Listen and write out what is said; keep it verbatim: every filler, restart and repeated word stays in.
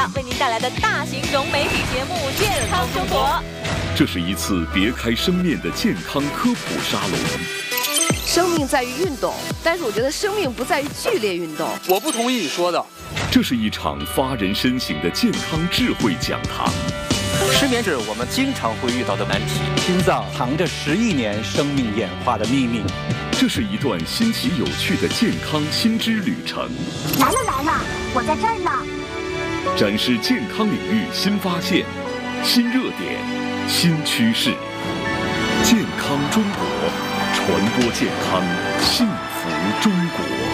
家为您带来的大型融媒体节目《健康生活》。 这是一次别开生面的健康科普沙龙。 生命在于运动，但是我觉得生命不在于剧烈运动。 我不同意你说的。 这是一场发人深省的健康智慧讲堂。 失眠是我们经常会遇到的难题。心脏藏着十亿年生命演化的秘密。 这是一段新奇有趣的健康新知旅程。 来了来了，我在这儿呢。 展示健康领域新发现、新热点、新趋势。健康中国，传播健康，幸福中国。